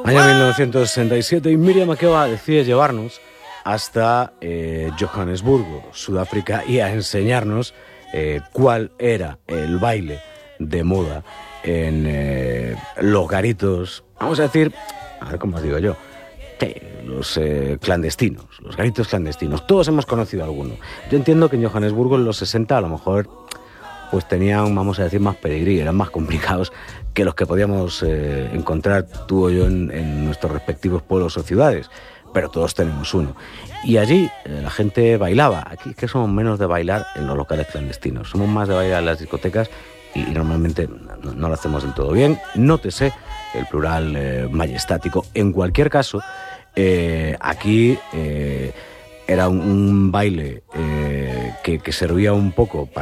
Año 1967 y Miriam Makeba decide llevarnos hasta Johannesburgo, Sudáfrica, y a enseñarnos cuál era el baile de moda en los garitos, vamos a decir, a ver cómo os digo yo, los clandestinos, los garitos clandestinos. Todos hemos conocido alguno. Yo entiendo que en Johannesburgo en los 60 a lo mejor pues tenían, vamos a decir, más pedigrí, eran más complicados que los que podíamos encontrar tú o yo en nuestros respectivos pueblos o ciudades, pero todos tenemos uno. Y allí la gente bailaba. Aquí es que somos menos de bailar en los locales clandestinos, somos más de bailar en las discotecas y normalmente no lo hacemos del todo bien. Nótese el plural majestático. En cualquier caso, aquí era un baile que servía un poco para